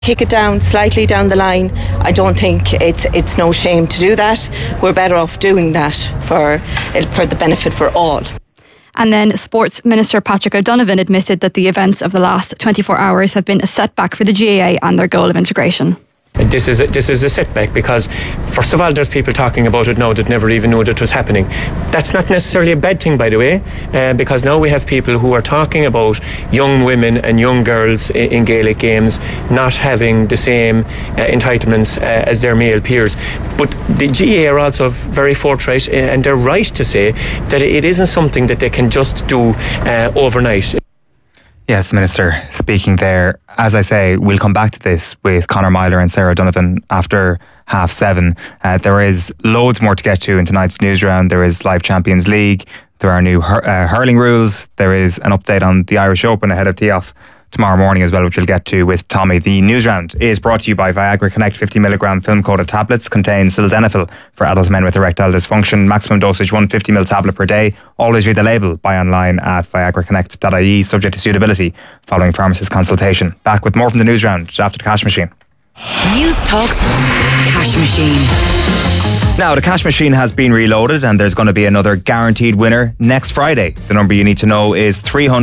kick it down slightly down the line. I don't think it's no shame to do that. We're better off doing that for the benefit for all. And then Sports Minister Patrick O'Donovan admitted that the events of the last 24 hours have been a setback for the GAA and their goal of integration. This is a setback because, first of all, there's people talking about it now that never even knew that it was happening. That's not necessarily a bad thing, by the way, because now we have people who are talking about young women and young girls in Gaelic games not having the same entitlements as their male peers. But the GAA are also very forthright, and they're right to say that it isn't something that they can just do overnight. Yes, Minister, speaking there. As I say, we'll come back to this with Conor Myler and Sarah Donovan after 7:30. There is loads more to get to in tonight's news round. There is Live Champions League. There are new hurling rules. There is an update on the Irish Open ahead of tee-off tomorrow morning as well, which we'll get to with Tommy. The news round is brought to you by Viagra Connect. 50mg film-coated tablets contain sildenafil for adult men with erectile dysfunction. Maximum dosage 150ml tablet per day. Always read the label. Buy online at viagraconnect.ie. Subject to suitability following pharmacist consultation. Back with more from the news round after the Cash Machine. News Talks Cash Machine. Now, the Cash Machine has been reloaded and there's going to be another guaranteed winner next Friday. The number you need to know is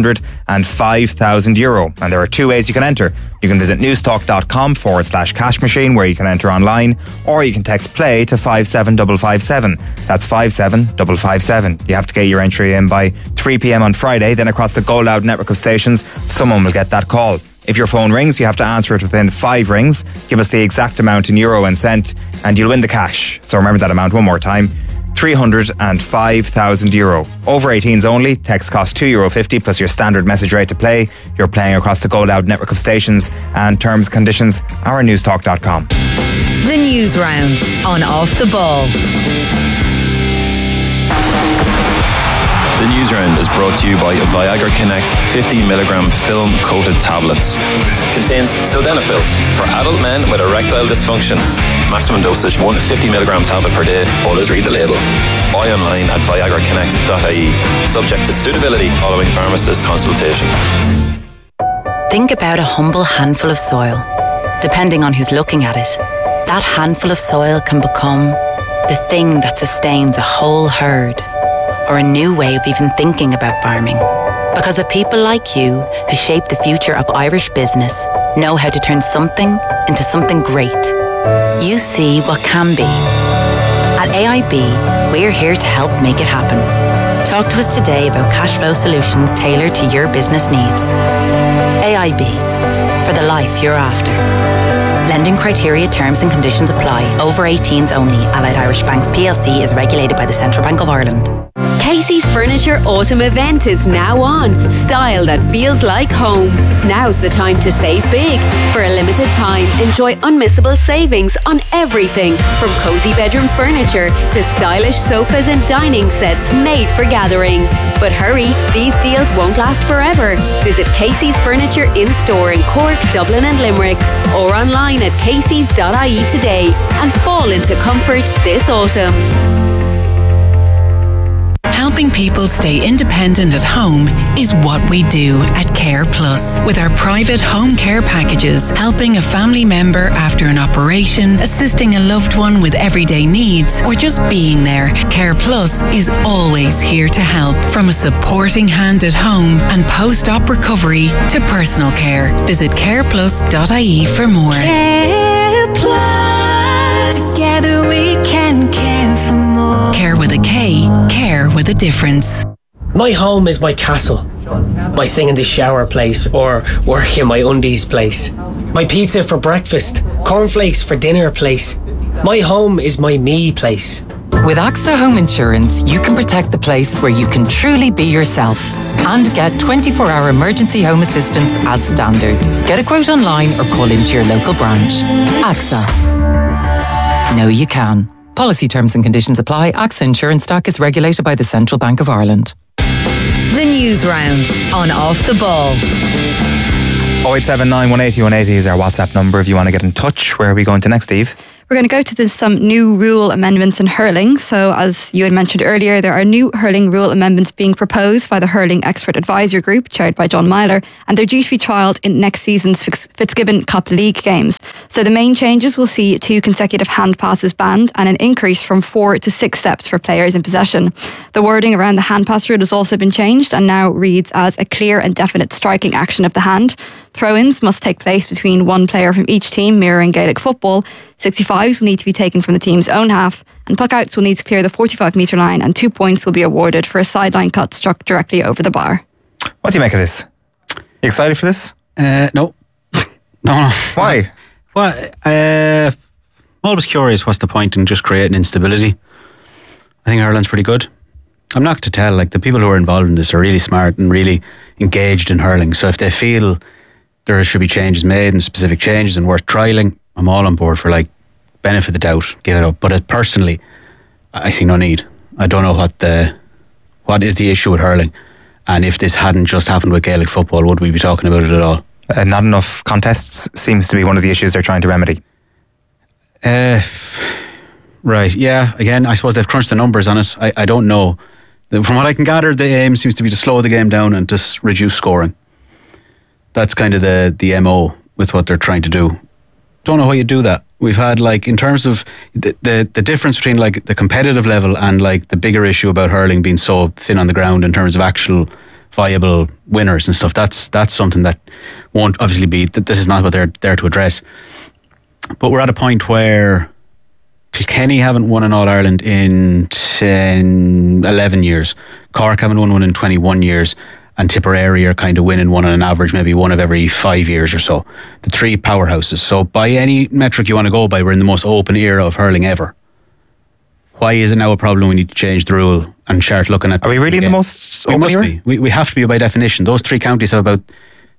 €305,000. And there are two ways you can enter. You can visit newstalk.com/cash machine where you can enter online, or you can text play to 57557. That's 57557. You have to get your entry in by 3 p.m. on Friday. Then across the Go Loud network of stations, someone will get that call. If your phone rings, you have to answer it within 5 rings. Give us the exact amount in euro and cent, and you'll win the cash. So remember that amount one more time. €305,000. Over 18s only. Text costs €2.50 plus your standard message rate to play. You're playing across the Go Loud network of stations, and terms and conditions are on newstalk.com. The News Round on Off the Ball. The News Round is brought to you by Viagra Connect 50mg film-coated tablets. Contains sildenafil for adult men with erectile dysfunction. Maximum dosage 150mg tablet per day. Always read the label. Buy online at viagraconnect.ie. Subject to suitability following pharmacist consultation. Think about a humble handful of soil. Depending on who's looking at it, that handful of soil can become the thing that sustains a whole herd. Or a new way of even thinking about farming. Because the people like you who shape the future of Irish business know how to turn something into something great. You see what can be. At AIB, we're here to help make it happen. Talk to us today about cash flow solutions tailored to your business needs. AIB, for the life you're after. Lending criteria, terms and conditions apply. Over 18s only. Allied Irish Banks PLC is regulated by the Central Bank of Ireland. Casey's Furniture Autumn Event is now on. Style that feels like home. Now's the time to save big. For a limited time, enjoy unmissable savings on everything from cozy bedroom furniture to stylish sofas and dining sets made for gathering. But hurry, these deals won't last forever. Visit Casey's Furniture in store in Cork, Dublin and Limerick, or online at caseys.ie today and fall into comfort this autumn. Helping people stay independent at home is what we do at Care Plus. With our private home care packages, helping a family member after an operation, assisting a loved one with everyday needs, or just being there, Care Plus is always here to help. From a supporting hand at home and post-op recovery to personal care. Visit careplus.ie for more. Care Plus. Together we can care for more. Care with a K, care with a difference. My home is my castle. My sing in the shower place or work in my undies place. My pizza for breakfast, cornflakes for dinner place. My home is my me place. With AXA Home Insurance, you can protect the place where you can truly be yourself and get 24-hour emergency home assistance as standard. Get a quote online or call into your local branch. AXA. No, you can. Policy terms and conditions apply. AXA Insurance Stock is regulated by the Central Bank of Ireland. The News Round on Off the Ball. 0879 180 180 is our WhatsApp number if you want to get in touch. Where are we going to next, Steve? We're going to go to some new rule amendments in hurling. So as you had mentioned earlier, there are new hurling rule amendments being proposed by the Hurling Expert Advisory Group, chaired by John Myler, and they're due to be trialled in next season's Fitzgibbon Cup League games. So the main changes will see 2 consecutive hand passes banned and an increase from 4 to 6 steps for players in possession. The wording around the hand pass rule has also been changed and now reads as a clear and definite striking action of the hand. Throw-ins must take place between one player from each team, mirroring Gaelic football. 65s will need to be taken from the team's own half, and puck-outs will need to clear the 45-metre line, and 2 points will be awarded for a sideline cut struck directly over the bar. What do you make of this? You excited for this? No. Why? Well, I'm always curious what's the point in just creating instability. I think Ireland's pretty good. I'm not to tell, like, the people who are involved in this are really smart and really engaged in hurling. So if they feel there should be changes made and specific changes and worth trialling, I'm all on board for, like, benefit of the doubt, give it up. But personally, I see no need. I don't know what is the issue with hurling, and if this hadn't just happened with Gaelic football, would we be talking about it at all? Not enough contests seems to be one of the issues they're trying to remedy. Right, yeah. Again, I suppose they've crunched the numbers on it. I don't know. From what I can gather, the aim seems to be to slow the game down and just reduce scoring. That's kind of the MO with what they're trying to do. Don't know how you do that. We've had, like, in terms of the difference between, like, the competitive level and, like, the bigger issue about hurling being so thin on the ground in terms of actual viable winners and stuff. That's something that won't obviously be. This is not what they're there to address. But we're at a point where Kilkenny haven't won an All-Ireland in 11 years. Cork haven't won one in 21 years. And Tipperary are kind of winning one on an average, maybe one of every 5 years or so. The 3 powerhouses. So by any metric you want to go by, we're in the most open era of hurling ever. Why is it now a problem we need to change the rule and start looking at... Are we really in the most open era? We must be. We have to be by definition. Those 3 counties have about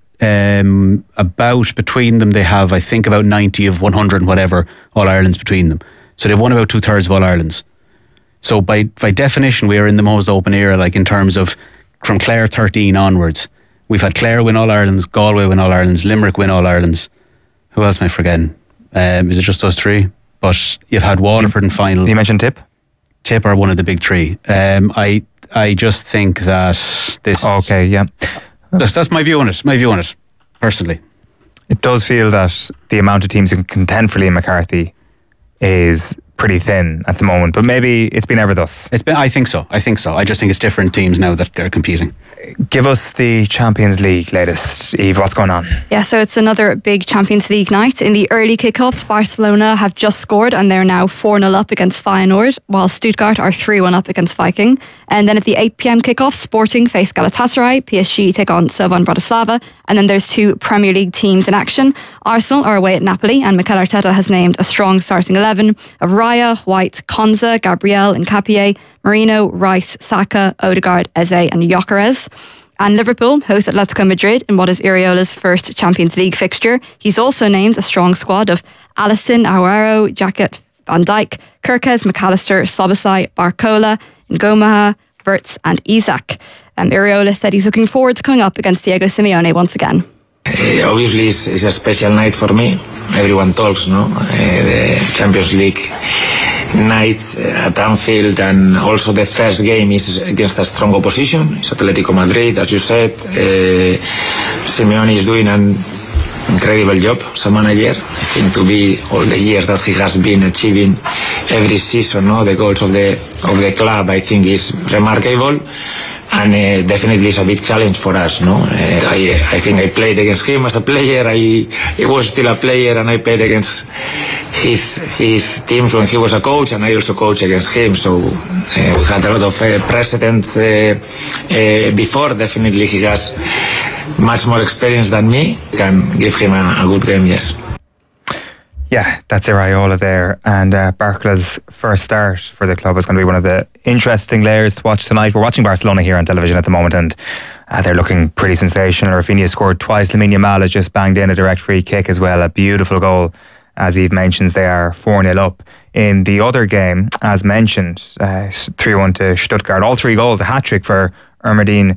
between them, they have, I think, about 90 of 100 and whatever All-Irelands between them. So they've won about 2/3 of All-Irelands. So by definition, we are in the most open era, like in terms of from Clare 13 onwards. We've had Clare win All-Irelands, Galway win All-Irelands, Limerick win All-Irelands. Who else am I forgetting? Is it just those 3? But you've had Waterford in final. You mentioned Tip? Tip are one of the big 3. I just think that this... Okay, yeah. That's my view on it, personally. It does feel that the amount of teams who can contend for Liam McCarthy is pretty thin at the moment, but maybe it's been ever thus. I think so. I just think it's different teams now that are competing. Give us the Champions League latest, Eve. What's going on? Yeah, so it's another big Champions League night. In the early kickoffs, Barcelona have just scored and they're now 4-0 up against Feyenoord, while Stuttgart are 3-1 up against Viking. And then at the 8 p.m. kickoff, Sporting face Galatasaray, PSG take on Slovan Bratislava, and then there's 2 Premier League teams in action. Arsenal are away at Napoli, and Mikel Arteta has named a strong starting 11 of Raya, White, Konza, Gabriel, Nkapie, Marino, Rice, Saka, Odegaard, Eze and Gyökeres. And Liverpool host Atletico Madrid in what is Iraola's first Champions League fixture. He's also named a strong squad of Alisson, Aguero, Jacket, Van Dijk, Kirkes, McAllister, Szoboszlai, Barcola, Ngoma, Wirtz and Isak. Iraola said he's looking forward to coming up against Diego Simeone once again. Obviously, it's a special night for me. Everyone talks, no? The Champions League night at Anfield, and also the first game is against a strong opposition. It's Atletico Madrid, as you said. Simeone is doing an incredible job as a manager. I think to be all the years that he has been achieving every season, no, the goals of the club, I think is remarkable. And definitely it's a big challenge for us, no? I think I played against him as a player. He was still a player, and I played against his teams when he was a coach, and I also coached against him. So we had a lot of precedent before. Definitely he has much more experience than me. Can give him a good game, yes. Yeah, that's Iraola there. And Barcola's first start for the club is going to be one of the interesting layers to watch tonight. We're watching Barcelona here on television at the moment, and they're looking pretty sensational. Rafinha scored twice. Lamine Yamal has just banged in a direct free kick as well. A beautiful goal. As Eve mentions, they are 4-0 up. In the other game, as mentioned, 3-1 to Stuttgart. All 3 goals, a hat-trick for Ermedin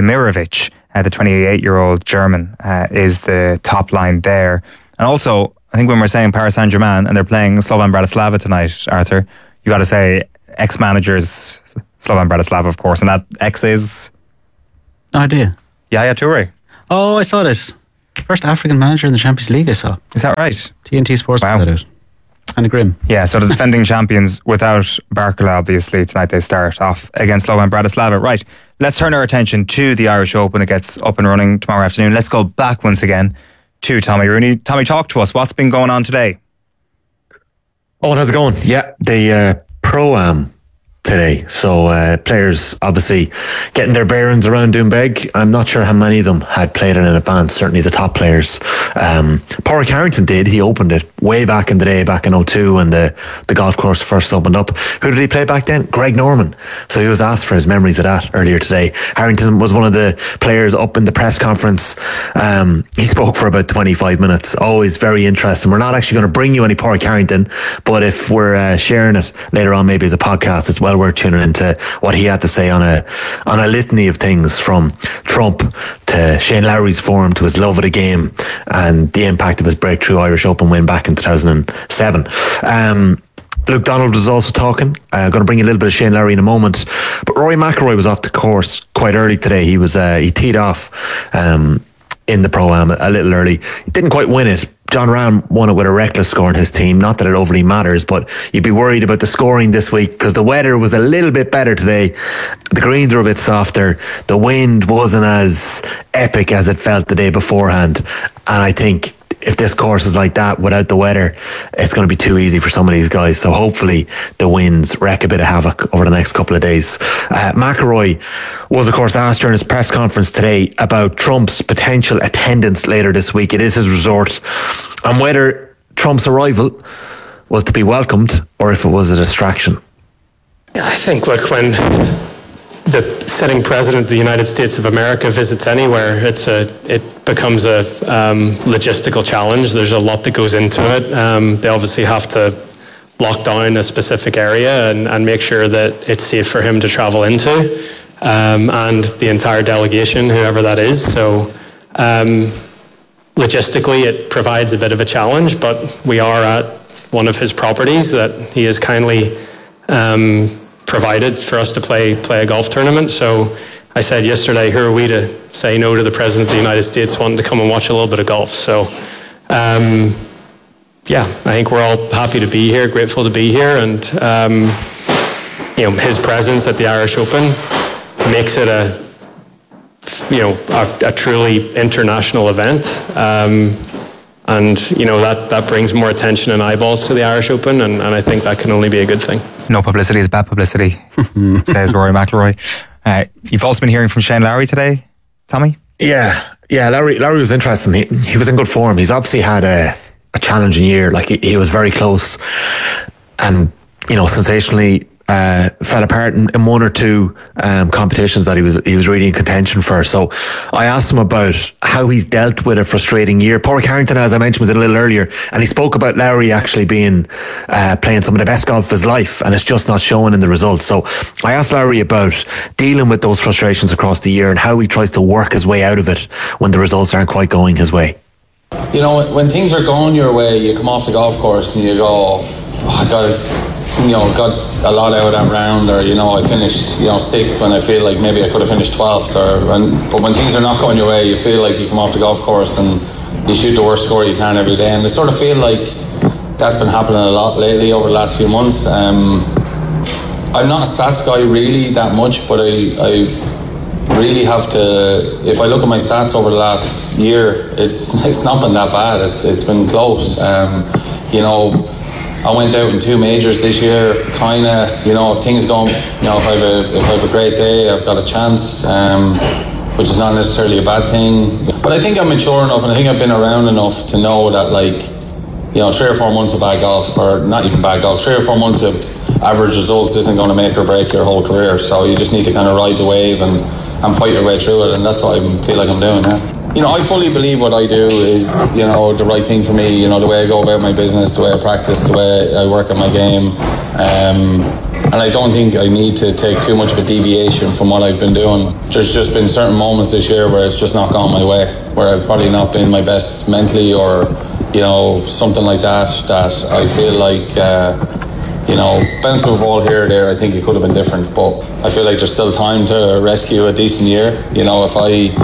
Demirovic. The 28-year-old German is the top line there. And also, I think when we're saying Paris Saint-Germain and they're playing Slovan Bratislava tonight, Arthur, you got to say ex-managers Slovan Bratislava, of course, and that ex is... No idea. Yaya Toure. Oh, I saw this. First African manager in the Champions League, I saw. Is that right? TNT Sports put that out. Kind of grim. Yeah, so the defending champions without Barcola, obviously, tonight they start off against Slovan Bratislava. Right, let's turn our attention to the Irish Open. It gets up and running tomorrow afternoon. Let's go back once again to Tommy Rooney. Tommy, talk to us. What's been going on today? Oh, how's it going? Yeah, the Pro-Am today. So players obviously getting their bearings around Doonbeg. I'm not sure how many of them had played it in advance, certainly the top players. Pádraig Harrington did. He opened it way back in the day, back in 2002 when the golf course first opened up. Who did he play back then? Greg Norman. So he was asked for his memories of that earlier today. Harrington was one of the players up in the press conference. He spoke for about 25 minutes. Always very interesting. We're not actually going to bring you any Pádraig Harrington, but if we're sharing it later on maybe as a podcast, it's well worth tuning into what he had to say on a litany of things, from Trump to Shane Lowry's form to his love of the game and the impact of his breakthrough Irish Open win back in 2007. Luke Donald was also talking. I'm going to bring you a little bit of Shane Lowry in a moment, but Rory McIlroy was off the course quite early today. He teed off in the Pro-Am a little early. He didn't quite win it. John Rahm won it with a reckless score in his team. Not that it overly matters, but you'd be worried about the scoring this week because the weather was a little bit better today. The greens were a bit softer. The wind wasn't as epic as it felt the day beforehand. And I think if this course is like that without the weather, it's going to be too easy for some of these guys. So hopefully the winds wreak a bit of havoc over the next couple of days. McIlroy was, of course, asked during his press conference today about Trump's potential attendance later this week. It is his resort, and whether Trump's arrival was to be welcomed or if it was a distraction. I think, look, when the sitting president of the United States of America visits anywhere, it becomes a logistical challenge. There's a lot that goes into it. They obviously have to lock down a specific area and make sure that it's safe for him to travel into, and the entire delegation, whoever that is. So logistically, it provides a bit of a challenge, but we are at one of his properties that he has kindly provided for us to play a golf tournament. So I said yesterday, who are we to say no to the President of the United States wanting to come and watch a little bit of golf? So yeah, I think we're all happy to be here, grateful to be here, and his presence at the Irish Open makes it a truly international event. And that brings more attention and eyeballs to the Irish Open, and I think that can only be a good thing. No publicity is bad publicity, says Rory McIlroy. You've also been hearing from Shane Lowry today, Tommy? Yeah, Lowry was interesting. He was in good form. He's obviously had a challenging year. Like he was very close, and sensationally fell apart in one or two competitions that he was really in contention for. So I asked him about how he's dealt with a frustrating year. Pádraig Harrington, as I mentioned, was in a little earlier, and he spoke about Lowry actually being playing some of the best golf of his life, and it's just not showing in the results. So I asked Lowry about dealing with those frustrations across the year and how he tries to work his way out of it when the results aren't quite going his way. When things are going your way, you come off the golf course and you go, I got a lot out of that round, or I finished 6th when I feel like maybe I could have finished 12th, but when things are not going your way, you feel like you come off the golf course and you shoot the worst score you can every day, and I sort of feel like that's been happening a lot lately over the last few months. I'm not a stats guy really that much, but I really have to, if I look at my stats over the last year, it's not been that bad. It's been close. I went out in 2 majors this year, if things go, if I have a great day, I've got a chance, which is not necessarily a bad thing. But I think I'm mature enough, and I think I've been around enough to know that 3 or 4 months of bad golf, or not even bad golf, 3 or 4 months of average results isn't going to make or break your whole career. So you just need to kind of ride the wave and fight your way through it, and that's what I feel like I'm doing now. I fully believe what I do is, the right thing for me, the way I go about my business, the way I practice, the way I work at my game. And I don't think I need to take too much of a deviation from what I've been doing. There's just been certain moments this year where it's just not gone my way, where I've probably not been my best mentally or, something like that I feel like, bouncing a ball here or there, I think it could have been different, but I feel like there's still time to rescue a decent year. If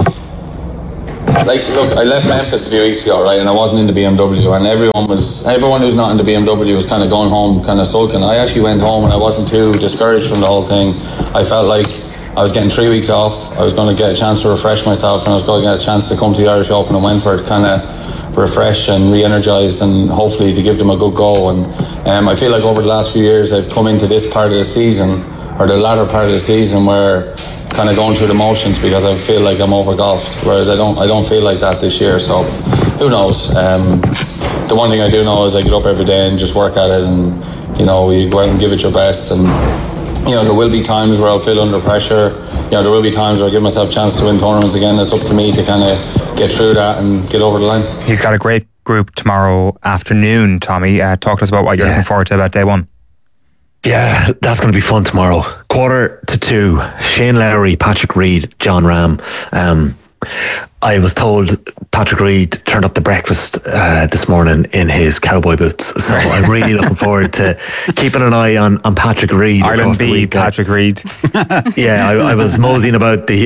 I left Memphis a few weeks ago, right, and I wasn't in the BMW, and everyone who's not in the BMW was kind of going home, kind of sulking. I actually went home and I wasn't too discouraged from the whole thing. I felt like I was getting 3 weeks off. I was going to get a chance to refresh myself, and I was going to get a chance to come to the Irish Open in Wentworth, kind of refresh and re-energise, and hopefully to give them a good go. And I feel like over the last few years I've come into this part of the season, or the latter part of the season, where kind of going through the motions because I feel like I'm over golfed, whereas I don't feel like that this year. So who knows? The one thing I do know is I get up every day and just work at it, and you go out and give it your best. And there will be times where I'll feel under pressure. There will be times where I give myself a chance to win tournaments again. It's up to me to kind of get through that and get over the line. He's got a great group tomorrow afternoon, Tommy. Talk to us about what you're looking forward to about day one. Yeah, that's going to be fun tomorrow. 1:45, Shane Lowry, Patrick Reed, John Ram. I was told Patrick Reed turned up to breakfast this morning in his cowboy boots, so I'm really looking forward to keeping an eye on Patrick Reed. Ireland B, Patrick Reed. Yeah, I was moseying about the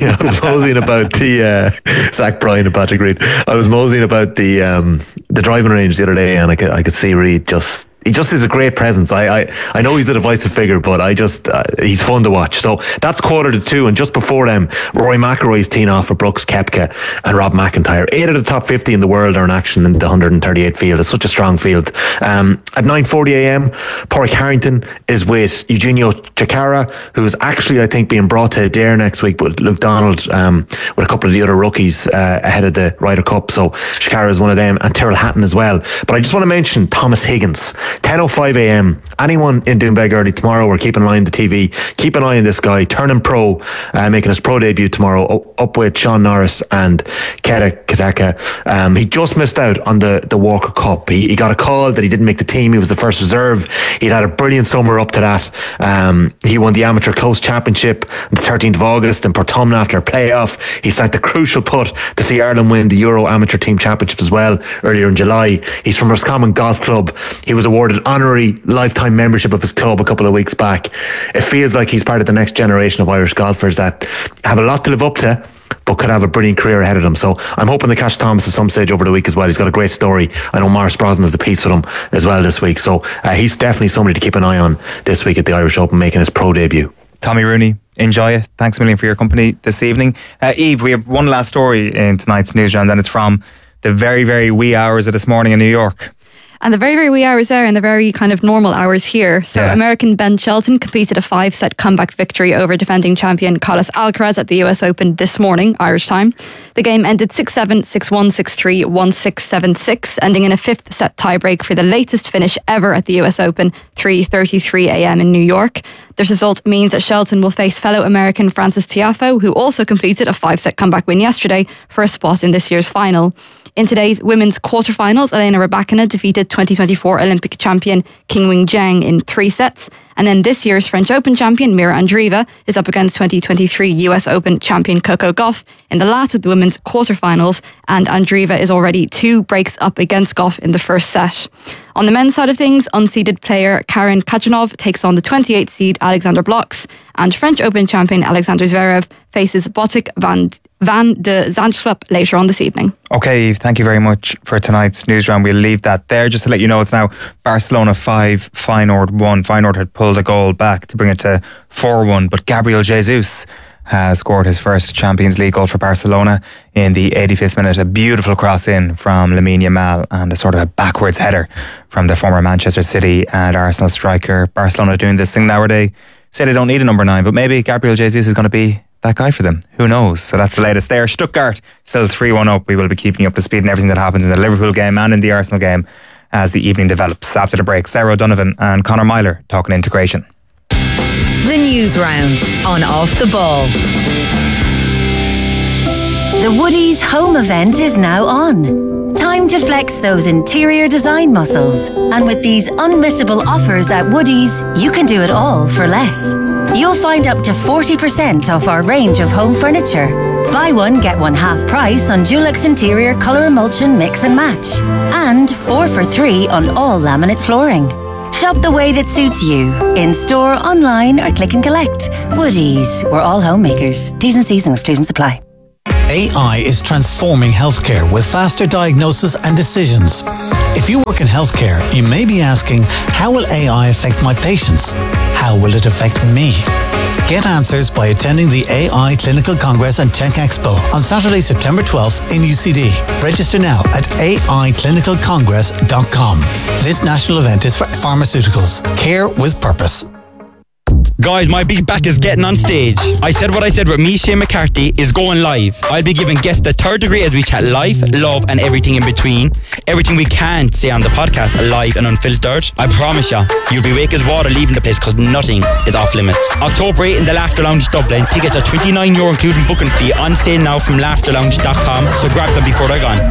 Zach Bryan and Patrick Reed. I was moseying about the driving range the other day, and I could see Reed he just is a great presence. I know he's a divisive figure, but he's fun to watch. So that's 1:45, and just before them, Rory McIlroy's teeing off for Brooks Koepka and Rob McIntyre. 8 of the top 50 in the world are in action in the 138 field. It's such a strong field. At 9:40 a.m, Padraig Harrington is with Eugenio Chacarra, who's actually, I think, being brought to Adair next week with Luke Donald, with a couple of the other rookies ahead of the Ryder Cup. So Chacarra is one of them, and Tyrrell Hatton as well. But I just want to mention Thomas Higgins. 10:05 a.m. Anyone in Doonbeg early tomorrow, or keep an eye on the TV, keep an eye on this guy, turning pro, making his pro debut tomorrow, up with Sean Norris and Keta Kataka. He just missed out on the Walker Cup. He got a call that he didn't make the team. He was the first reserve. He'd had a brilliant summer up to that. He won the Amateur Close Championship on the 13th of August in Portumna after a playoff. He sank the crucial putt to see Ireland win the Euro Amateur Team Championship as well earlier in July. He's from Roscommon Golf Club. He was awarded honorary lifetime membership of his club a couple of weeks back. It feels like he's part of the next generation of Irish golfers that have a lot to live up to, but could have a brilliant career ahead of them. So I'm hoping to catch Thomas at some stage over the week as well. He's got a great story. I know Morris Brosnan has the piece with him as well this week. So he's definitely somebody to keep an eye on this week at the Irish Open, making his pro debut. Tommy Rooney, enjoy it. Thanks a million for your company this evening. Eve, we have one last story in tonight's news round, and it's from the very, very wee hours of this morning in New York. And the very, very wee hours there and the very kind of normal hours here. So American Ben Shelton completed a 5-set comeback victory over defending champion Carlos Alcaraz at the US Open this morning, Irish time. The game ended 6-7, 6-1, 6-3, 1-6, 7-6, ending in a 5th set tiebreak for the latest finish ever at the US Open, 3:33 a.m. in New York. This result means that Shelton will face fellow American Frances Tiafoe, who also completed a 5-set comeback win yesterday, for a spot in this year's final. In today's women's quarterfinals, Elena Rybakina defeated 2024 Olympic champion Qinwen Zheng in 3 sets. And then this year's French Open champion Mira Andreeva is up against 2023 US Open champion Coco Gauff in the last of the women's quarterfinals, and Andreeva is already 2 breaks up against Gauff in the first set. On the men's side of things, unseeded player Karen Khachanov takes on the 28th seed Alexander Bloks, and French Open champion Alexander Zverev faces Botic van de Zandschulp later on this evening. Okay, Eve, thank you very much for tonight's news round. We'll leave that there. Just to let you know, it's now Barcelona 5, Feyenoord 1. Feyenoord had pulled a goal back to bring it to 4-1, but Gabriel Jesus has scored his first Champions League goal for Barcelona in the 85th minute. A beautiful cross in from Lamine Yamal and a sort of a backwards header from the former Manchester City and Arsenal striker. Barcelona doing this thing now where they say they don't need a number 9, but maybe Gabriel Jesus is going to be that guy for them. Who knows? So that's the latest there. Stuttgart still 3-1 up. We will be keeping you up to speed on everything that happens in the Liverpool game and in the Arsenal game as the evening develops. After the break, Sarah O'Donovan and Conor Myler talking integration. The News Round on Off the Ball. The Woodies home event is now on. Time to flex those interior design muscles. And with these unmissable offers at Woodies, you can do it all for less. You'll find up to 40% off our range of home furniture. Buy one, get one half price on Dulux Interior Colour Emulsion Mix and Match. And 4 for 3 on all laminate flooring. Shop the way that suits you. In-store, online or click and collect. Woodies, we're all homemakers. T's and C's and exclusions apply. AI is transforming healthcare with faster diagnosis and decisions. If you work in healthcare, you may be asking, how will AI affect my patients? How will it affect me? Get answers by attending the AI Clinical Congress and Tech Expo on Saturday, September 12th in UCD. Register now at AIClinicalCongress.com. This national event is for pharmaceuticals. Care with purpose. Guys, my big back is getting on stage. I said what I said with me, Shane McCarthy, is going live. I'll be giving guests the third degree as we chat life, love and everything in between. Everything we can't say on the podcast, live and unfiltered. I promise you, you'll be wake as water leaving the place because nothing is off limits. October 8 in the Laughter Lounge Dublin. Tickets are €29 including booking fee. On sale now from laughterlounge.com, so grab them before they're gone.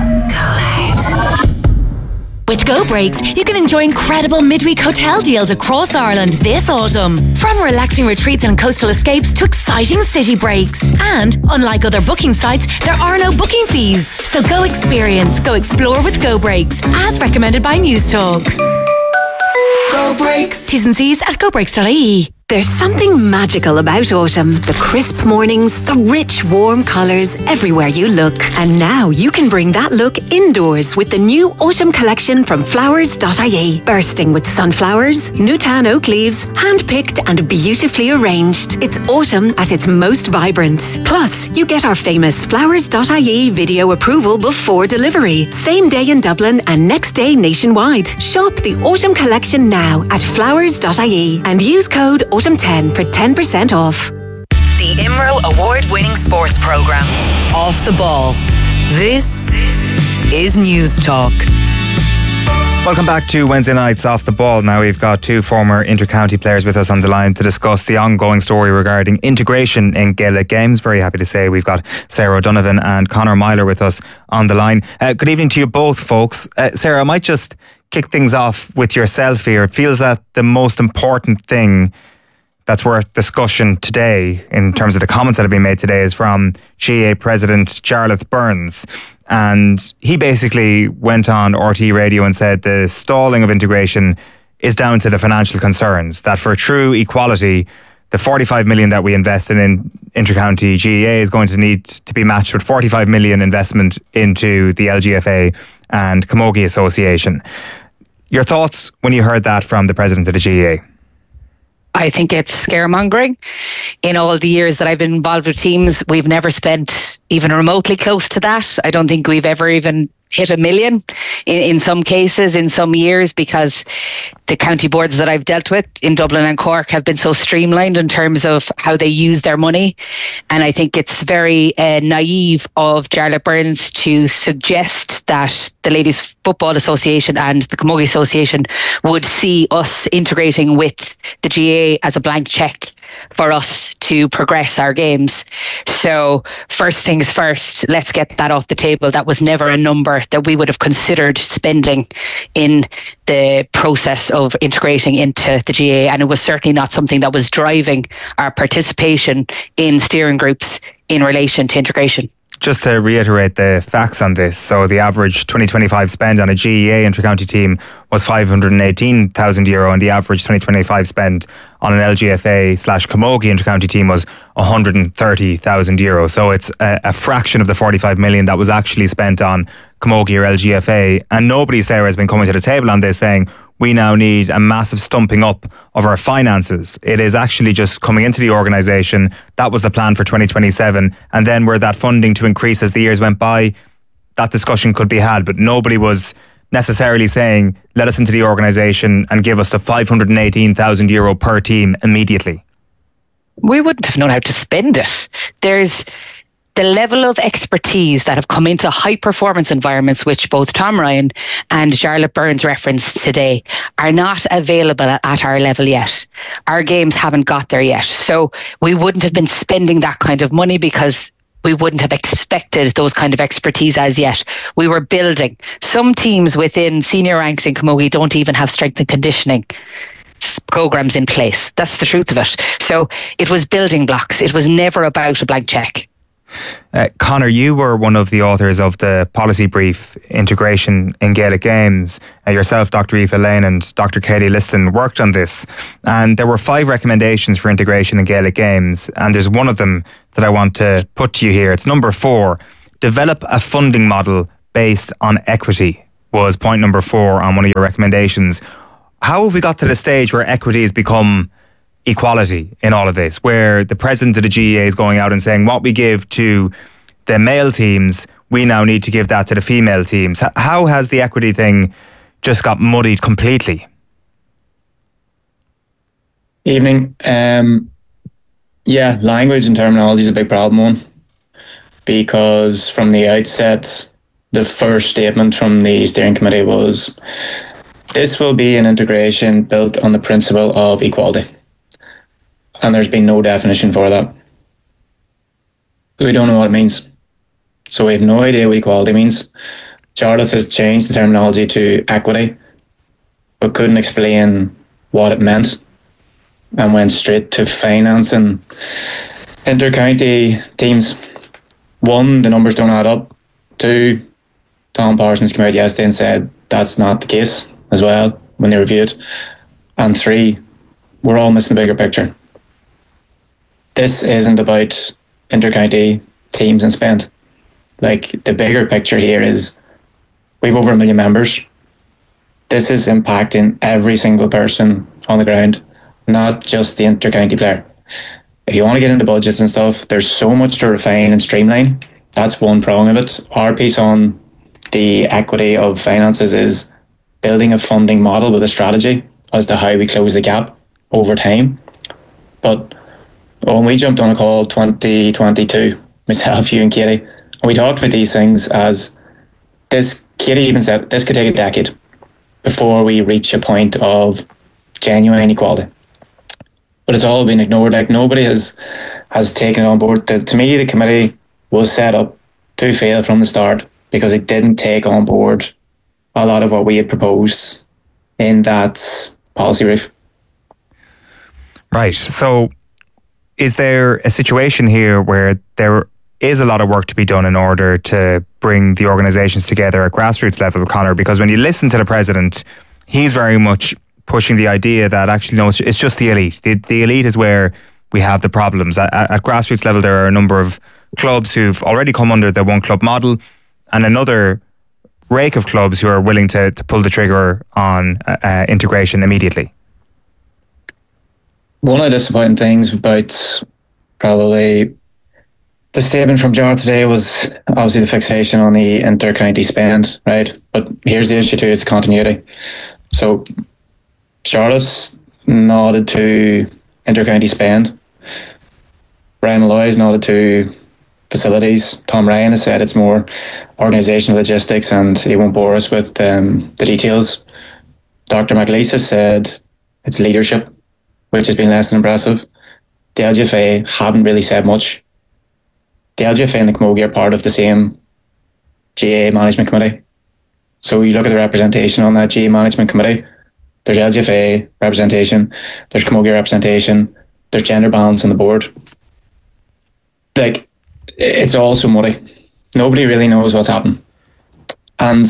With Go Breaks, you can enjoy incredible midweek hotel deals across Ireland this autumn. From relaxing retreats and coastal escapes to exciting city breaks. And, unlike other booking sites, there are no booking fees. So go experience, go explore with Go Breaks, as recommended by News Talk. Go Breaks. T's and C's at gobreaks.ie. There's something magical about autumn. The crisp mornings, the rich, warm colours everywhere you look. And now you can bring that look indoors with the new autumn collection from flowers.ie. Bursting with sunflowers, Nutan oak leaves, hand-picked and beautifully arranged. It's autumn at its most vibrant. Plus, you get our famous flowers.ie video approval before delivery. Same day in Dublin and next day nationwide. Shop the autumn collection now at flowers.ie and use code AUTUMN10 for 10% off. The IMRO award-winning sports programme, Off the Ball. This is News Talk. Welcome back to Wednesday night's Off the Ball. Now we've got two former inter-county players with us on the line to discuss the ongoing story regarding integration in Gaelic games. Very happy to say we've got Sarah O'Donovan and Conor Myler with us on the line. Good evening to you both, folks. Sarah, I might just kick things off with yourself here. It feels that the most important thing that's worth discussion today in terms of the comments that have been made today is from GAA President Jarlath Burns. And he basically went on RT Radio and said the stalling of integration is down to the financial concerns, that for true equality, the 45 million that we invested in inter-county GAA is going to need to be matched with 45 million investment into the LGFA and Camogie Association. Your thoughts when you heard that from the president of the GAA? I think it's scaremongering. In all the years that I've been involved with teams, we've never spent even remotely close to that. I don't think we've ever even hit $1 million in some cases, in some years, because the county boards that I've dealt with in Dublin and Cork have been so streamlined in terms of how they use their money. And I think it's very naive of Jarlath Burns to suggest that the Ladies Football Association and the Camogie Association would see us integrating with the GAA as a blank cheque for us to progress our games. So first things first, let's get that off the table. That was never a number that we would have considered spending in the process of integrating into the GAA, and it was certainly not something that was driving our participation in steering groups in relation to integration. Just to reiterate the facts on this, so the average 2025 spend on a GAA inter-county team was €518,000 and the average 2025 spend on an LGFA/Camogie inter-county team was €130,000. So it's a fraction of the 45 million that was actually spent on Camogie or LGFA, and nobody, Sarah, has been coming to the table on this saying we now need a massive stumping up of our finances. It is actually just coming into the organisation. That was the plan for 2027. And then were that funding to increase as the years went by, that discussion could be had. But nobody was necessarily saying, let us into the organisation and give us the €518,000 per team immediately. We wouldn't have known how to spend it. There's the level of expertise that have come into high performance environments, which both Tom Ryan and Jarlath Burns referenced today, are not available at our level yet. Our games haven't got there yet. So we wouldn't have been spending that kind of money because we wouldn't have expected those kind of expertise as yet. We were building. Some teams within senior ranks in Camogie don't even have strength and conditioning programs in place. That's the truth of it. So it was building blocks. It was never about a blank cheque. Conor, you were one of the authors of the policy brief, Integration in Gaelic Games. Yourself, Dr. Aoife Lane and Dr. Katie Liston worked on this. And there were 5 recommendations for integration in Gaelic Games. And there's one of them that I want to put to you here. It's number 4. Develop a funding model based on equity was point number 4 on one of your recommendations. How have we got to the stage where equity has become equality in all of this, where the president of the GEA is going out and saying what we give to the male teams, we now need to give that to the female teams? How has the equity thing just got muddied completely? Evening. Yeah, language and terminology is a big problem one, because from the outset, the first statement from the steering committee was, this will be an integration built on the principle of equality. And there's been no definition for that. We don't know what it means. So we have no idea what equality means. Jarlath has changed the terminology to equity, but couldn't explain what it meant, and went straight to financing inter-county teams. 1, the numbers don't add up. 2, Tom Parsons came out yesterday and said that's not the case as well when they reviewed. And 3, we're all missing the bigger picture. This isn't about inter-county teams and spend. Like, the bigger picture here is we've over 1 million members. This is impacting every single person on the ground, not just the inter-county player. If you want to get into budgets and stuff, there's so much to refine and streamline. That's one prong of it. Our piece on the equity of finances is building a funding model with a strategy as to how we close the gap over time. But when we jumped on a call 2022, myself, you and Katie, and we talked about these things as this, Katie even said, this could take a decade before we reach a point of genuine equality. But it's all been ignored. Like, nobody has taken it on board. To me, the committee was set up to fail from the start because it didn't take on board a lot of what we had proposed in that policy brief. Right. So is there a situation here where there is a lot of work to be done in order to bring the organisations together at grassroots level, Conor? Because when you listen to the president, he's very much pushing the idea that actually, no, it's just the elite. The elite is where we have the problems. At grassroots level, there are a number of clubs who've already come under the one club model, and another rake of clubs who are willing to pull the trigger on integration immediately. One of the disappointing things about probably the statement from Jar today was obviously the fixation on the inter-county spend, right? But here's the issue too, it's continuity. So Charlotte nodded to inter-county spend. Brian Malloy's nodded to facilities. Tom Ryan has said it's more organisational logistics, and he won't bore us with the details. Dr. McLeish has said it's leadership, which has been less than impressive. The LGFA haven't really said much. The LGFA and the Camogie are part of the same GA management committee. So you look at the representation on that GA management committee, there's LGFA representation, there's Camogie representation, there's gender balance on the board. Like, it's all so muddy. Nobody really knows what's happened. And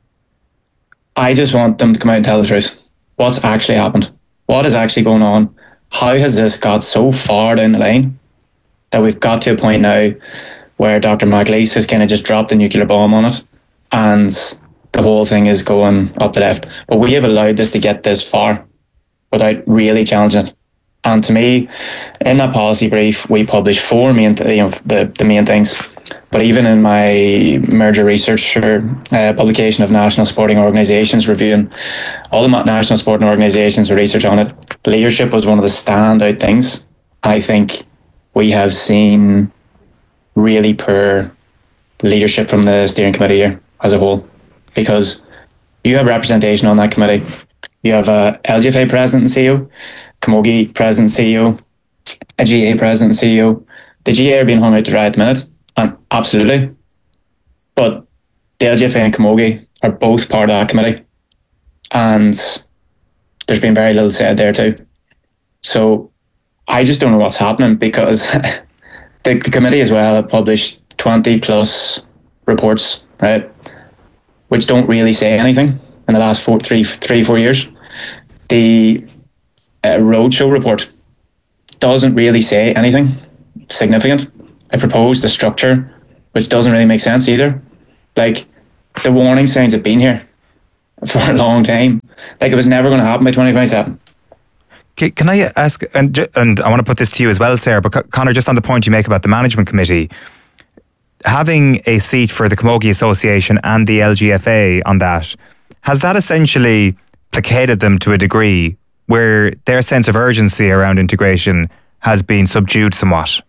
I just want them to come out and tell the truth. What's actually happened? What is actually going on? How has this got so far down the line that we've got to a point now where Dr. McLeish has kind of just dropped a nuclear bomb on it and the whole thing is going up the left? But we have allowed this to get this far without really challenging it. And to me, in that policy brief, we published 4 main, the main things. But even in my merger research publication of national sporting organisations reviewing all the national sporting organisations with research on it, leadership was one of the standout things. I think we have seen really poor leadership from the steering committee here as a whole, because you have representation on that committee. You have a LGFA president and CEO, Camogie president and CEO, a GA president and CEO. The GA are being hung out to dry at the minute, and absolutely. But the LGFA and Camogie are both part of that committee, and there's been very little said there too. So I just don't know what's happening, because the committee as well have published 20 plus reports, right, which don't really say anything in the last 4 years. The roadshow report doesn't really say anything significant. I proposed a structure which doesn't really make sense either. Like, the warning signs have been here for a long time. Like, it was never going to happen by 2027. Can I ask, and I want to put this to you as well, Sarah, but Conor, just on the point you make about the management committee, having a seat for the Camogie Association and the LGFA on that, has that essentially placated them to a degree where their sense of urgency around integration has been subdued somewhat?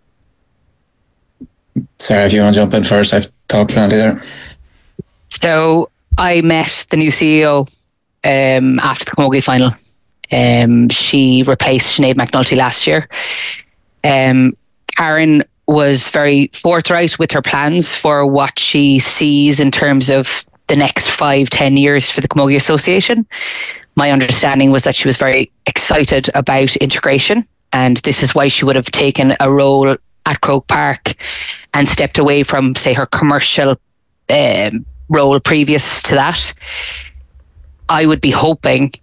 Sarah, if you want to jump in first, I've talked plenty there. So I met the new CEO after the Camogie final. She replaced Sinead McNulty last year. Karen was very forthright with her plans for what she sees in terms of the next 5-10 years for the Camogie Association. My understanding was that she was very excited about integration, and this is why she would have taken a role at Croke Park and stepped away from, say, her commercial role previous to that. I would be hoping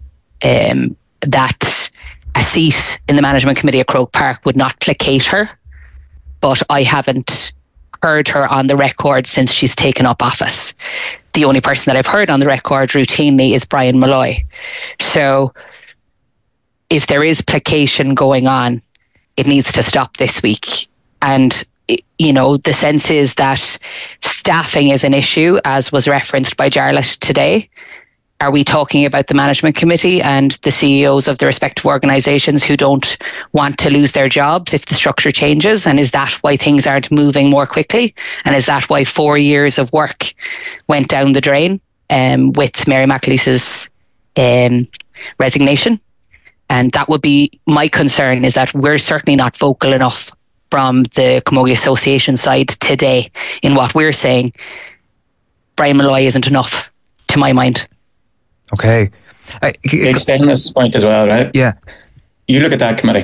that a seat in the management committee at Croke Park would not placate her, but I haven't heard her on the record since she's taken up office. The only person that I've heard on the record routinely is Brian Malloy. So if there is placation going on, it needs to stop this week. And, you know, the sense is that staffing is an issue, as was referenced by Jarlath today. Are we talking about the management committee and the CEOs of the respective organisations who don't want to lose their jobs if the structure changes? And is that why things aren't moving more quickly? And is that why 4 years of work went down the drain with Mary McAleese's resignation? And that would be my concern, is that we're certainly not vocal enough from the Camogie Association side today in what we're saying. Brian Malloy isn't enough, to my mind. Okay. Extend this point as well, right? Yeah. You look at that committee.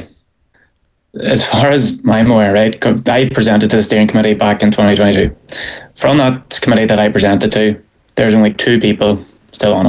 As far as I'm aware, right, I presented to the steering committee back in 2022. From that committee that I presented to, there's only 2 people still on it.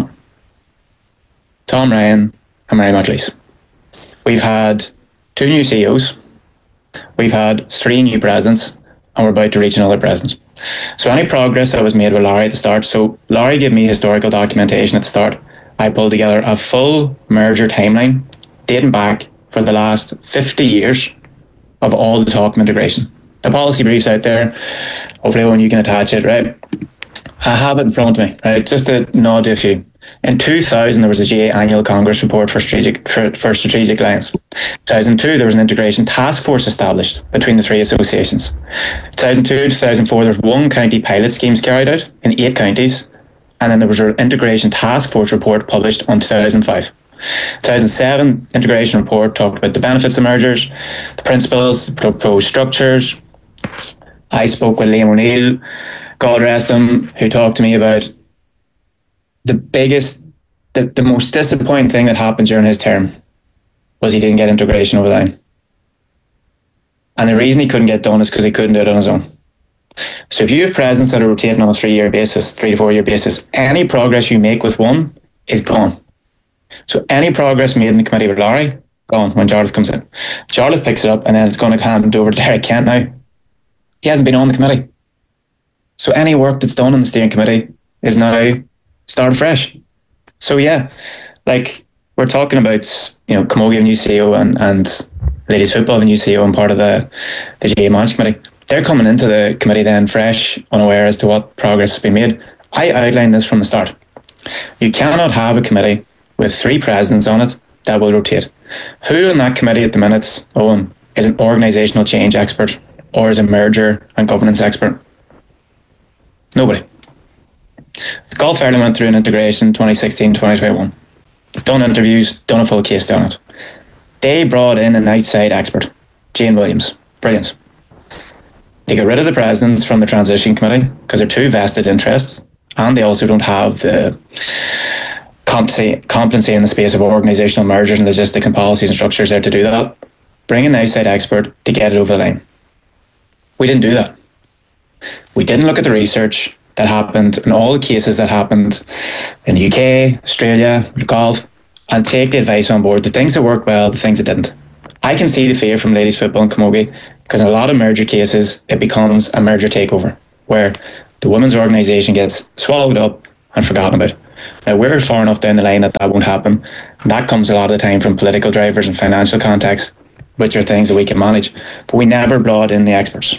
Tom Ryan and Mary McAleese. We've had 2 new CEOs. We've had 3 new presidents, and we're about to reach another president. So any progress that was made with Larry at the start, so Larry gave me historical documentation at the start. I pulled together a full merger timeline dating back for the last 50 years of all the talk of integration. The policy brief's out there. Hopefully when you can attach it, right? I have it in front of me, right? Just to nod to a few. In 2000, there was a GA annual Congress report for strategic alliance. 2002, there was an integration task force established between the 3 associations. 2002 2004, there was 1 county pilot schemes carried out in 8 counties, and then there was an integration task force report published in 2005. 2007, integration report talked about the benefits of mergers, the principles, the proposed structures. I spoke with Liam O'Neill, God rest him, who talked to me about the most disappointing thing that happened during his term was he didn't get integration over the line. And the reason he couldn't get done is because he couldn't do it on his own. So if you have presidents that are rotating on a 3-year basis, 3 to 4 year basis, any progress you make with one is gone. So any progress made in the committee with Larry, gone when Jarlath comes in. Jarlath picks it up and then it's going to hand over to Derek Kent now. He hasn't been on the committee. So any work that's done in the steering committee is now started fresh. So yeah, like we're talking about, you know, Camogie, a new CEO, and ladies football, a new CEO and part of the GA management committee. They're coming into the committee then fresh, unaware as to what progress has been made. I outlined this from the start. You cannot have a committee with 3 presidents on it that will rotate. Who in that committee at the minute, Owen, is an organisational change expert or is a merger and governance expert? Nobody. Golf Ireland went through an integration 2016-2021. Done interviews, done a full case on it. They brought in an outside expert, Jane Williams. Brilliant. They got rid of the presidents from the transition committee because they're too vested interests, and they also don't have the competency in the space of organisational mergers and logistics and policies and structures there to do that. Bring an outside expert to get it over the line. We didn't do that. We didn't look at the research that happened in all the cases that happened in the UK, Australia, golf, and take the advice on board. The things that worked well, the things that didn't. I can see the fear from ladies football in Camogie, because in a lot of merger cases, it becomes a merger takeover, where the women's organisation gets swallowed up and forgotten about. Now, we're far enough down the line that won't happen. And that comes a lot of the time from political drivers and financial contacts, which are things that we can manage. But we never brought in the experts.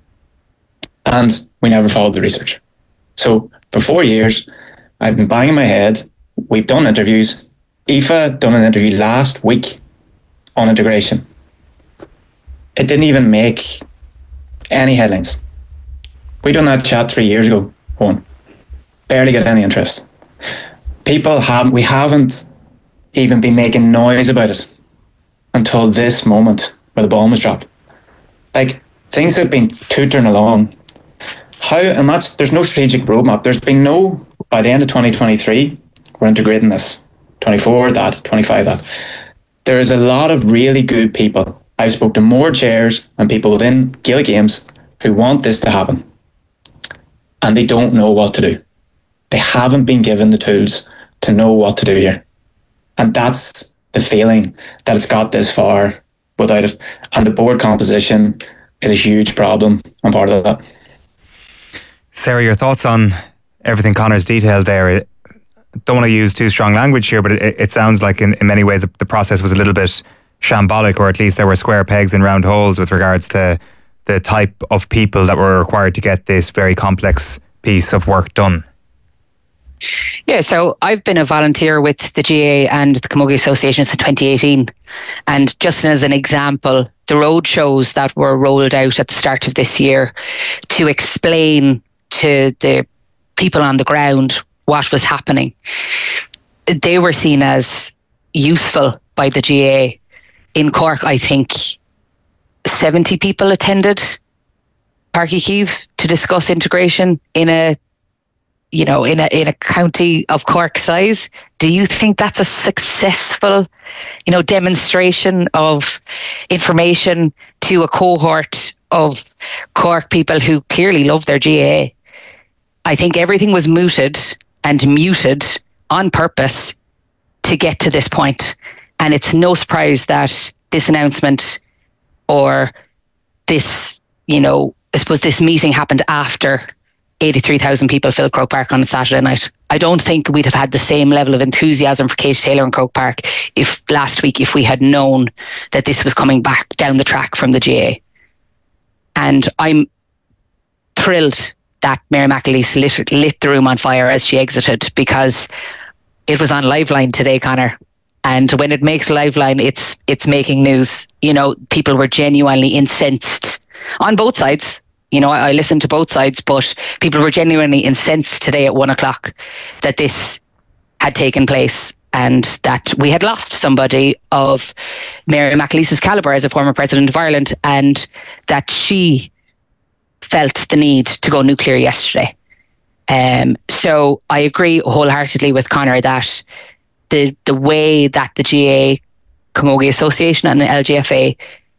And we never followed the research. So for 4 years, I've been banging my head. We've done interviews. Aoife done an interview last week on integration. It didn't even make any headlines. We done that chat 3 years ago. One. Barely got any interest. We haven't even been making noise about it until this moment where the bomb was dropped. Like, things have been tutoring along. There's no strategic roadmap. There's been no, by the end of 2023, we're integrating this. 24, that, 25, that. There is a lot of really good people. I've spoken to more chairs and people within Gaelic Games who want this to happen. And they don't know what to do. They haven't been given the tools to know what to do here. And that's the feeling that it's got this far without it. And the board composition is a huge problem on part of that. Sarah, your thoughts on everything Conor's detailed there? I don't want to use too strong language here, but it sounds like in many ways the process was a little bit shambolic, or at least there were square pegs in round holes with regards to the type of people that were required to get this very complex piece of work done. Yeah, so I've been a volunteer with the GAA and the Camogie Association since 2018. And just as an example, the road shows that were rolled out at the start of this year to explain to the people on the ground what was happening, they were seen as useful by the GAA. In Cork, I think 70 people attended Páirc Uí Chaoimh to discuss integration in a county of Cork size. Do you think that's a successful, demonstration of information to a cohort of Cork people who clearly love their GAA? I think everything was mooted and muted on purpose to get to this point. And it's no surprise that this announcement or this, I suppose this meeting happened after 83,000 people filled Croke Park on a Saturday night. I don't think we'd have had the same level of enthusiasm for Katie Taylor in Croke Park if we had known that this was coming back down the track from the GAA. And I'm thrilled that Mary McAleese lit the room on fire as she exited, because it was on Liveline today, Conor. And when it makes Liveline, it's making news. People were genuinely incensed on both sides. I listened to both sides, but people were genuinely incensed today at 1:00 that this had taken place and that we had lost somebody of Mary McAleese's calibre as a former president of Ireland, and that she felt the need to go nuclear yesterday. So I agree wholeheartedly with Conor that the way that the GAA, Camogie Association and the LGFA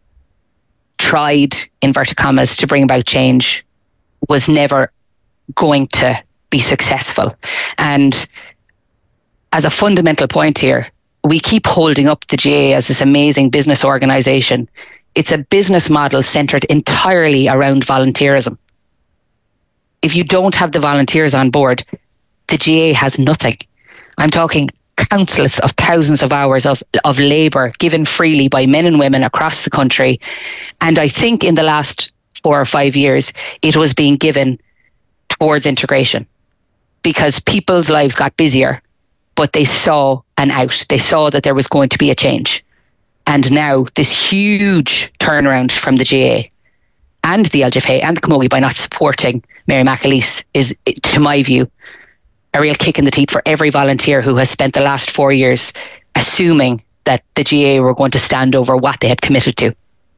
tried, inverted commas, to bring about change was never going to be successful. And as a fundamental point here, we keep holding up the GAA as this amazing business organisation. It's a business model centred entirely around volunteerism. If you don't have the volunteers on board, the GAA has nothing. I'm talking countless of thousands of hours of labour given freely by men and women across the country. And I think in the last 4 or 5 years, it was being given towards integration because people's lives got busier, but they saw an out. They saw that there was going to be a change. And now this huge turnaround from the GAA and the LGFA and the Camogie by not supporting Mary McAleese is, to my view, a real kick in the teeth for every volunteer who has spent the last 4 years assuming that the GAA were going to stand over what they had committed to.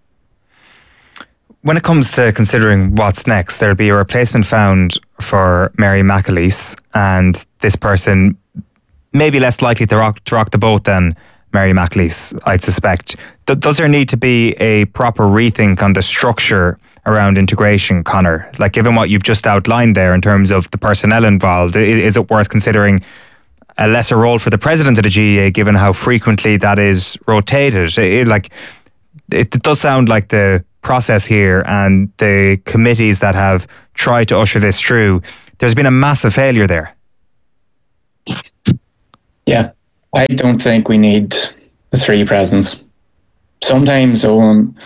When it comes to considering what's next, there'll be a replacement found for Mary McAleese, and this person may be less likely to rock the boat than Mary McAleese, I'd suspect. Does there need to be a proper rethink on the structure around integration, Conor? Like, given what you've just outlined there in terms of the personnel involved, is it worth considering a lesser role for the president of the GAA, given how frequently that is rotated? It does sound like the process here and the committees that have tried to usher this through, there's been a massive failure there. Yeah, I don't think we need the three presidents. Sometimes, Owen,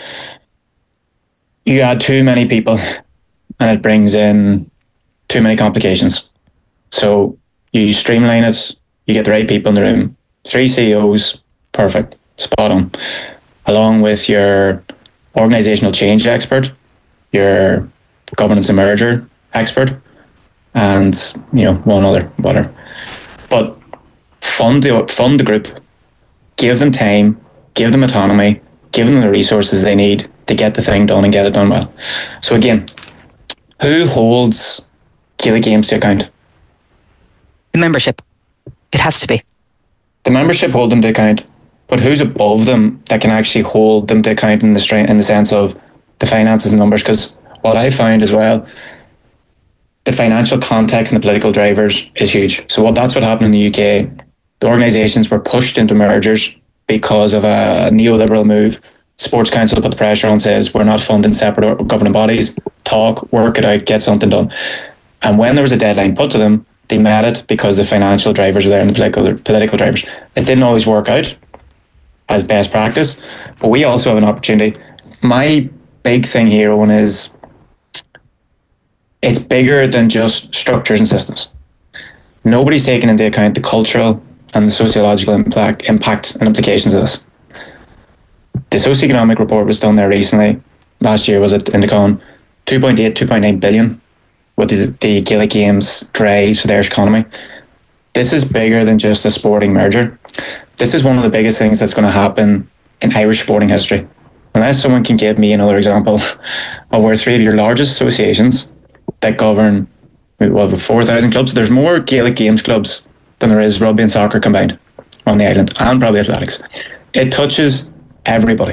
you add too many people and it brings in too many complications. So you streamline it, you get the right people in the room. 3 CEOs, perfect, spot on. Along with your organisational change expert, your governance and merger expert, and one other, whatever. But fund the group, give them time, give them autonomy, give them the resources they need to get the thing done and get it done well. So again, who holds Gaelic Games to account? The membership. It has to be. The membership hold them to account, but who's above them that can actually hold them to account in the sense of the finances and numbers? Because what I found as well, the financial context and the political drivers is huge. So that's what happened in the UK. The organisations were pushed into mergers because of a neoliberal move. Sports Council put the pressure on, says we're not funding separate governing bodies. Talk, work it out, get something done. And when there was a deadline put to them, they met it because the financial drivers were there and the political drivers. It didn't always work out as best practice, but we also have an opportunity. My big thing here, Owen, is it's bigger than just structures and systems. Nobody's taken into account the cultural and the sociological impact and implications of this. The socioeconomic report was done there recently. Last year was at Indicon, 2.9 billion what the Gaelic Games drives for the Irish economy. This is bigger than just a sporting merger. This is one of the biggest things that's going to happen in Irish sporting history. Unless someone can give me another example of where 3 of your largest associations that govern, over 4,000 clubs, there's more Gaelic Games clubs than there is rugby and soccer combined on the island, and probably athletics. It touches everybody,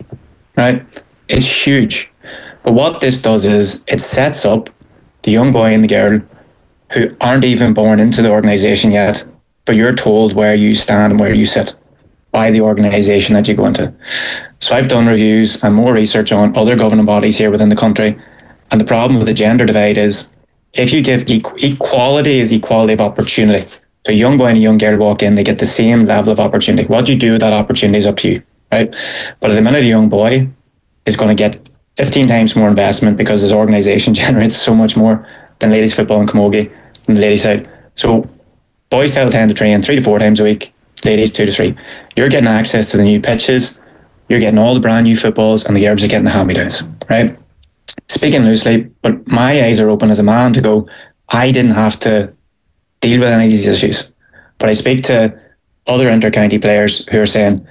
right? It's huge. But what this does is it sets up the young boy and the girl who aren't even born into the organisation yet, but you're told where you stand and where you sit by the organisation that you go into. So I've done reviews and more research on other governing bodies here within the country, and the problem with the gender divide is if you give equality is equality of opportunity. So a young boy and a young girl walk in, they get the same level of opportunity. What you do with that opportunity is up to you, right? But at the minute a young boy is going to get 15 times more investment because his organisation generates so much more than ladies football and camogie on the ladies side. So boys still tend to train 3 to 4 times a week, ladies 2 to 3. You're getting access to the new pitches, you're getting all the brand new footballs, and the girls are getting the hand-me-downs, right? Speaking loosely, but my eyes are open as a man to go, I didn't have to deal with any of these issues. But I speak to other inter-county players who are saying,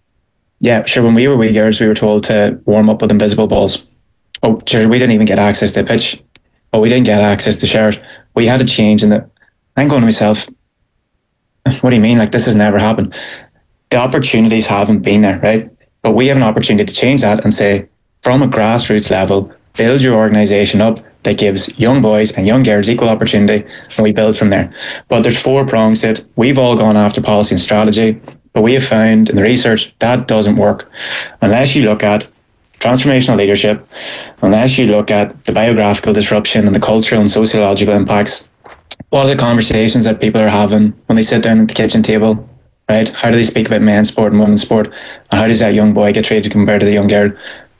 yeah, sure, when we were wee girls, we were told to warm up with invisible balls. Oh, sure, we didn't even get access to a pitch. Oh, we didn't get access to showers. We had a change in that. I'm going to myself, what do you mean? Like, this has never happened. The opportunities haven't been there, right? But we have an opportunity to change that and say, from a grassroots level, build your organisation up that gives young boys and young girls equal opportunity, and we build from there. But there's 4 prongs to it. We've all gone after policy and strategy, but we have found in the research that doesn't work unless you look at transformational leadership, unless you look at the biographical disruption and the cultural and sociological impacts. What are the conversations that people are having when they sit down at the kitchen table, right? How do they speak about men's sport and women's sport? And how does that young boy get treated compared to the young girl?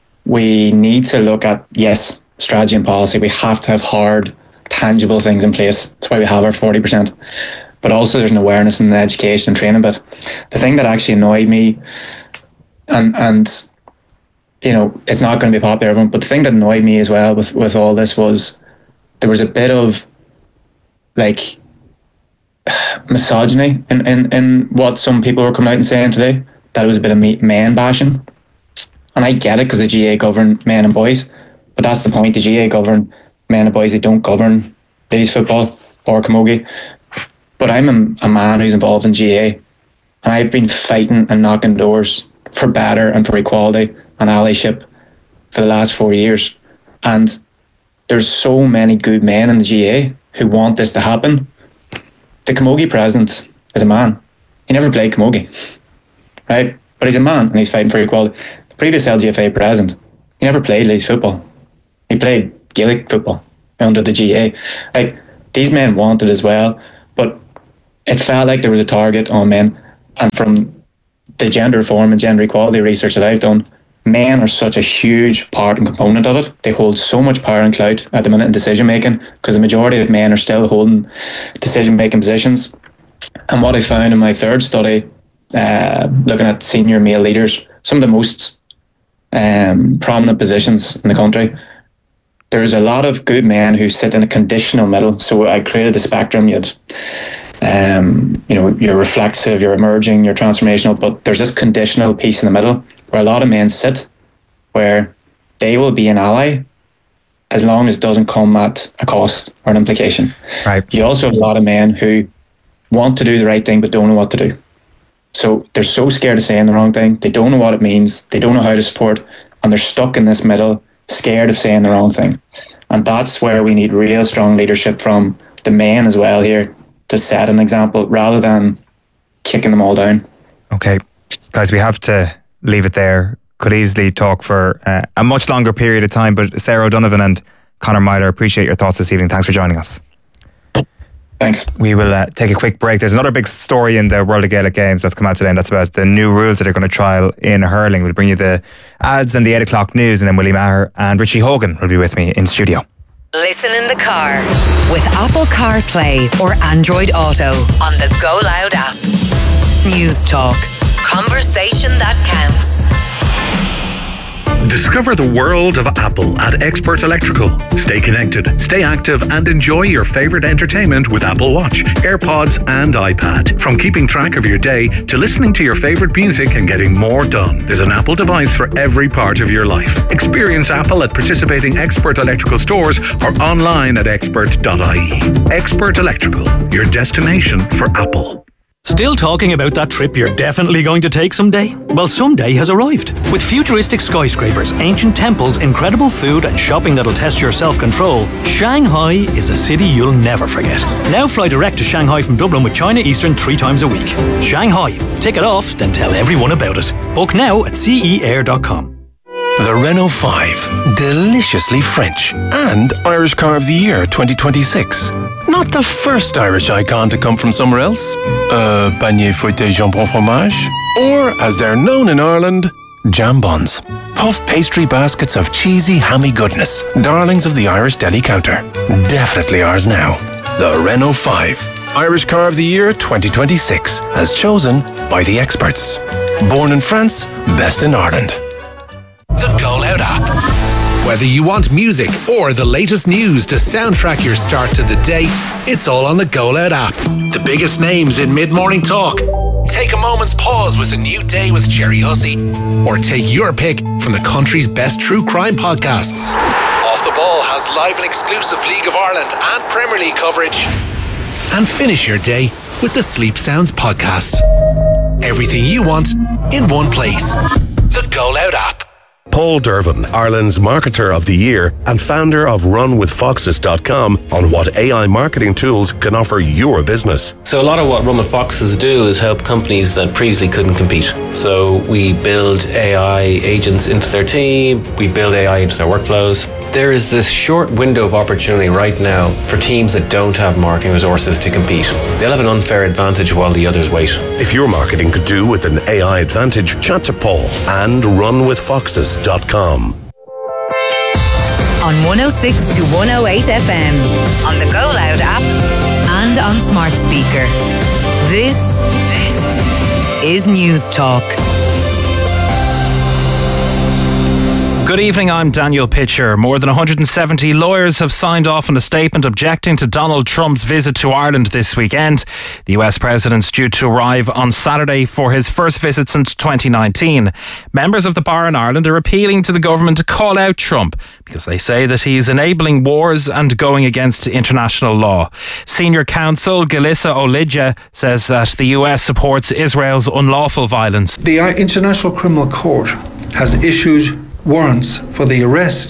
We need to look at, yes, strategy and policy. We have to have hard, tangible things in place. That's why we have our 40%. But also there's an awareness and an education and training bit. The thing that actually annoyed me, and you know, it's not going to be popular, everyone, but the thing that annoyed me as well with all this was there was a bit of like misogyny in what some people were coming out and saying today, that it was a bit of man bashing. And I get it because the GAA govern men and boys, but that's the point. The GAA govern men and boys. They don't govern ladies football or camogie. But I'm a man who's involved in GAA, and I've been fighting and knocking doors for better and for equality and allyship for the last 4 years. And there's so many good men in the GA who want this to happen. The Camogie president is a man. He never played Camogie, right? But he's a man and he's fighting for equality. The previous LGFA president, he never played Leeds football. He played Gaelic football under the GA. Like, these men want it as well, but it felt like there was a target on men. And from the gender reform and gender equality research that I've done, men are such a huge part and component of it. They hold so much power and clout at the minute in decision making, because the majority of men are still holding decision making positions. And what I found in my third study, looking at senior male leaders, some of the most prominent positions in the country, there's a lot of good men who sit in a conditional middle. So I created the spectrum. You had, you're reflexive, you're emerging, you're transformational, but there's this conditional piece in the middle where a lot of men sit, where they will be an ally as long as it doesn't come at a cost or an implication. Right. You also have a lot of men who want to do the right thing but don't know what to do. So they're so scared of saying the wrong thing. They don't know what it means. They don't know how to support, and they're stuck in this middle, scared of saying the wrong thing. And that's where we need real strong leadership from the men as well here to set an example rather than kicking them all down. Okay, guys, we have to leave it there. Could easily talk for a much longer period of time, but Sarah O'Donovan and Conor Myler, appreciate your thoughts this evening. Thanks for joining us. Thanks. We will take a quick break. There's another big story in the World of Gaelic Games that's come out today, and that's about the new rules that are going to trial in hurling. We'll bring you the ads and the 8 o'clock news, and then Willie Maher and Richie Hogan will be with me in studio. Listen in the car with Apple CarPlay or Android Auto on the Go Loud app. News Talk. Conversation that counts. Discover the world of Apple at Expert Electrical. Stay connected, stay active, and enjoy your favourite entertainment with Apple Watch, AirPods, and iPad. From keeping track of your day to listening to your favourite music and getting more done, there's an Apple device for every part of your life. Experience Apple at participating Expert Electrical stores or online at expert.ie. Expert Electrical, your destination for Apple. Still talking about that trip you're definitely going to take someday? Well, someday has arrived. With futuristic skyscrapers, ancient temples, incredible food, and shopping that'll test your self-control, Shanghai is a city you'll never forget. Now fly direct to Shanghai from Dublin with China Eastern 3 times a week. Shanghai. Take it off, then tell everyone about it. Book now at ceair.com. The Renault 5, deliciously French, and Irish Car of the Year 2026. Not the first Irish icon to come from somewhere else. Panier fouetté jambon fromage, or as they're known in Ireland, jambons. Puff pastry baskets of cheesy, hammy goodness, darlings of the Irish deli counter. Definitely ours now. The Renault 5, Irish Car of the Year 2026, as chosen by the experts. Born in France, best in Ireland. The Go Loud app. Whether you want music or the latest news to soundtrack your start to the day, it's all on the Go Loud app. The biggest names in mid-morning talk. Take a moment's pause with A New Day with Jerry Hussey. Or take your pick from the country's best true crime podcasts. Off the Ball has live and exclusive League of Ireland and Premier League coverage. And finish your day with the Sleep Sounds podcast. Everything you want in one place. The Go Loud app. Paul Dervin, Ireland's Marketer of the Year and founder of RunWithFoxes.com, on what AI marketing tools can offer your business. So a lot of what Run With Foxes do is help companies that previously couldn't compete. So we build AI agents into their team, we build AI into their workflows. There is this short window of opportunity right now for teams that don't have marketing resources to compete. They'll have an unfair advantage while the others wait. If your marketing could do with an AI advantage, chat to Paul and RunWithFoxes.com. On 106 to 108 FM, on the Go Loud app, and on smart speaker. This is News Talk. Good evening, I'm Daniel Pitcher. More than 170 lawyers have signed off on a statement objecting to Donald Trump's visit to Ireland this weekend. The US president's due to arrive on Saturday for his first visit since 2019. Members of the bar in Ireland are appealing to the government to call out Trump because they say that he's enabling wars and going against international law. Senior counsel Galissa Olidja says that the US supports Israel's unlawful violence. The International Criminal Court has issued warrants for the arrest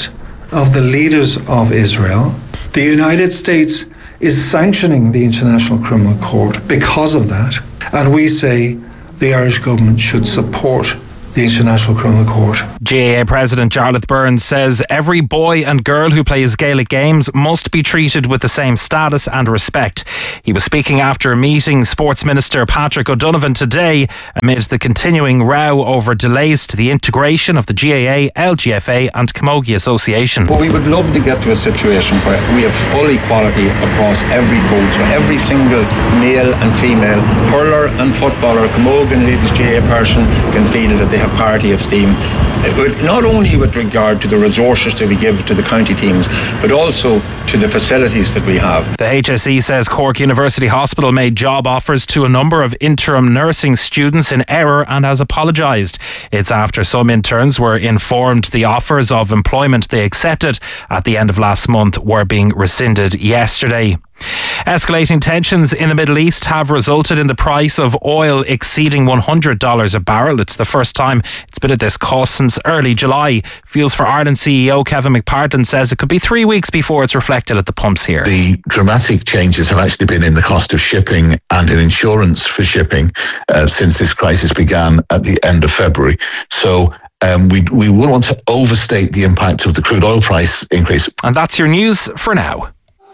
of the leaders of Israel. The United States is sanctioning the International Criminal Court because of that, and we say the Irish government should support the International Criminal Court. GAA President Jarlath Burns says every boy and girl who plays Gaelic games must be treated with the same status and respect. He was speaking after a meeting Sports Minister Patrick O'Donovan today amid the continuing row over delays to the integration of the GAA, LGFA and Camogie Association. But we would love to get to a situation where we have full equality across every coach, so every single male and female hurler and footballer, Camogie and ladies GAA person can feel that they have party of steam, not only with regard to the resources that we give to the county teams, but also to the facilities that we have. The HSE says Cork University Hospital made job offers to a number of interim nursing students in error and has apologised. It's after some interns were informed the offers of employment they accepted at the end of last month were being rescinded yesterday. Escalating tensions in the Middle East have resulted in the price of oil exceeding $100 a barrel. It's the first time it's been at this cost since early July. Fuels for Ireland CEO Kevin McPartlin says it could be 3 weeks before it's reflected at the pumps here. The dramatic changes have actually been in the cost of shipping and in insurance for shipping since this crisis began at the end of February. So we wouldn't want to overstate the impact of the crude oil price increase. And that's your news for now.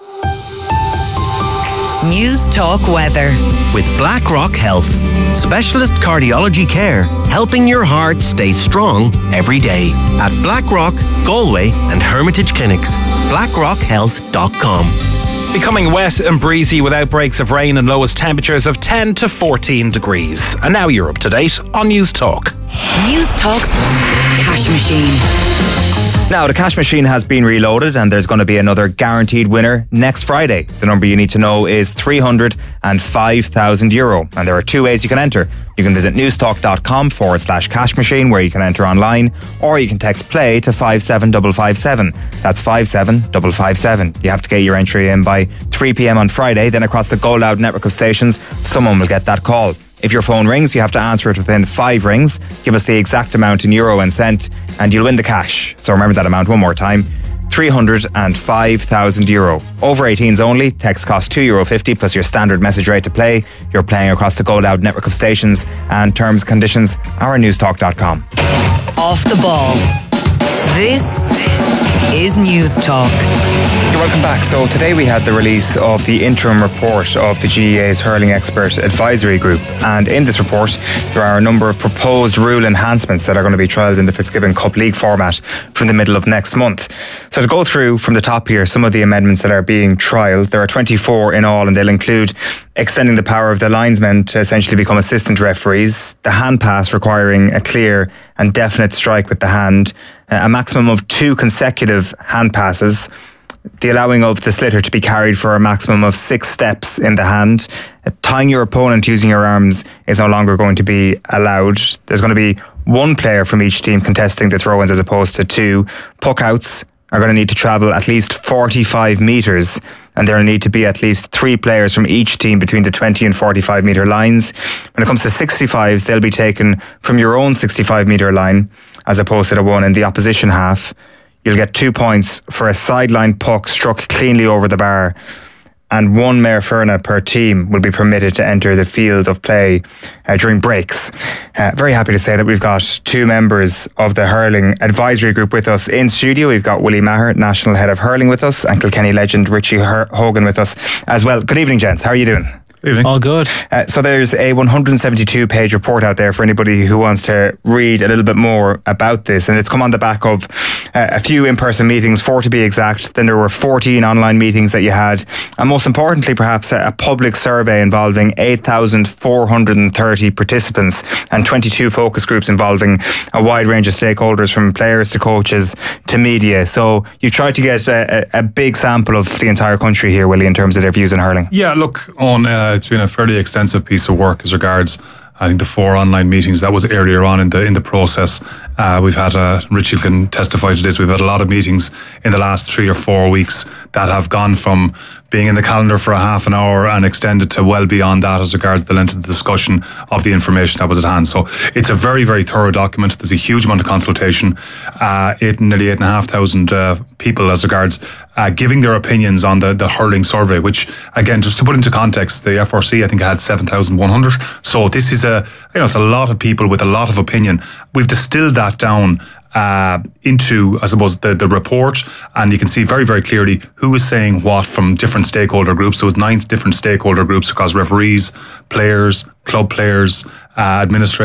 News Talk Weather. With BlackRock Health. Specialist cardiology care, helping your heart stay strong every day. At BlackRock, Galway and Hermitage Clinics. BlackRockHealth.com. Becoming wet and breezy with outbreaks of rain and lowest temperatures of 10 to 14 degrees. And now you're up to date on News Talk. News Talk's Cash Machine. Now, the cash machine has been reloaded and there's going to be another guaranteed winner next Friday. The number you need to know is €305,000. And there are two ways you can enter. You can visit newstalk.com/cash machine where you can enter online, or you can text play to 57557. That's 57557. You have to get your entry in by 3 p.m. on Friday. Then across the Go Loud network of stations, someone will get that call. If your phone rings, you have to answer it within 5 rings. Give us the exact amount in euro and cent, and you'll win the cash. So remember that amount one more time. €305,000. Over 18s only. Text costs €2.50 plus your standard message rate to play. You're playing across the Go Loud network of stations, and terms and conditions are at newstalk.com. Off the ball. This is News Talk. You're welcome back. So today we had the release of the interim report of the GAA's Hurling Expert Advisory Group, and in this report there are a number of proposed rule enhancements that are going to be trialled in the Fitzgibbon Cup League format from the middle of next month. So to go through from the top here some of the amendments that are being trialled, there are 24 in all, and they'll include extending the power of the linesmen to essentially become assistant referees, the hand pass requiring a clear and definite strike with the hand, a maximum of 2 consecutive hand passes, the allowing of the slitter to be carried for a maximum of 6 steps in the hand. Tying your opponent using your arms is no longer going to be allowed. There's going to be 1 player from each team contesting the throw-ins as opposed to 2. Puck-outs are going to need to travel at least 45 metres, and there will need to be at least 3 players from each team between the 20 and 45 metre lines. When it comes to 65s, they'll be taken from your own 65 metre line as opposed to the one in the opposition half. You'll get 2 points for a sideline puck struck cleanly over the bar, and 1 Mayor Ferna per team will be permitted to enter the field of play during breaks. Very happy to say that we've got 2 members of the Hurling Advisory Group with us in studio. We've got Willie Maher, National Head of Hurling, with us, and Kilkenny legend Richie Hogan with us as well. Good evening, gents. How are you doing? Evening. All good. So there's a 172-page report out there for anybody who wants to read a little bit more about this, and it's come on the back of a few in-person meetings, 4 to be exact. Then there were 14 online meetings that you had, and most importantly perhaps a public survey involving 8,430 participants and 22 focus groups involving a wide range of stakeholders from players to coaches to media. So you tried to get a big sample of the entire country here, Willie, in terms of their views on hurling. Yeah, look, it's been a fairly extensive piece of work as regards, I think, the 4 online meetings. That was earlier on in the process. We've had, Richie can testify to this, we've had a lot of meetings in the last 3 or 4 weeks that have gone from being in the calendar for a half an hour and extended to well beyond that as regards the length of the discussion of the information that was at hand. So it's a very, very thorough document. There's a huge amount of consultation, nearly 8,500 people as regards giving their opinions on the hurling survey, which, again, just to put into context, the FRC, I think, had 7,100. So this is it's a lot of people with a lot of opinion. We've distilled that down into, I suppose, the report, and you can see very, very clearly who is saying what from different stakeholder groups. So it was 9 different stakeholder groups across referees, players, club players, administrators,